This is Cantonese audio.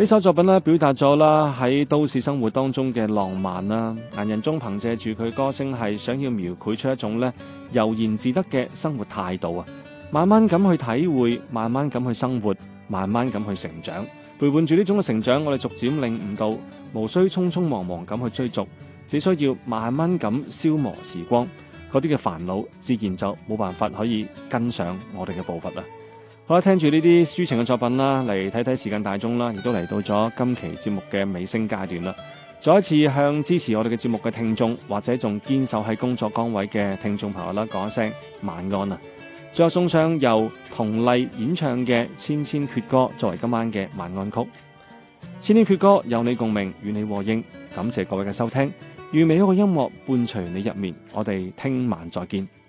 呢首作品咧，表達咗啦喺都市生活當中嘅浪漫啦。顏仁宗憑借住佢歌聲係想要描繪出一種咧悠然自得嘅生活態度啊，慢慢咁去體會，慢慢咁去生活，慢慢咁去成長。陪伴住呢種嘅成長，我哋逐漸領悟到，無需匆匆忙忙咁去追逐，只需要慢慢咁消磨時光，嗰啲嘅煩惱自然就冇辦法可以跟上我哋嘅步伐啦。好啦，聽住呢啲抒情嘅作品啦，嚟睇睇時間大鐘啦，亦都嚟到咗今期節目嘅尾聲階段啦。再一次向支持我哋嘅節目嘅聽眾，或者仲堅守喺工作崗位嘅聽眾朋友啦，講一聲晚安啊！最後送上由佟麗演唱嘅《千千闕歌》作為今晚嘅晚安曲。千千闕歌有你共鳴，與你和應。感謝各位嘅收聽，願美好嘅音樂伴隨你入眠。我哋聽晚再見。